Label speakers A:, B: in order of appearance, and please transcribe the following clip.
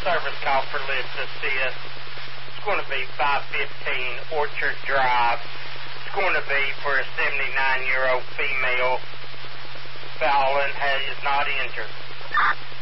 A: service call for Lips Assist. It's going to be 515 Orchard Drive. It's going to be for a 79-year-old female. Fallen is not injured.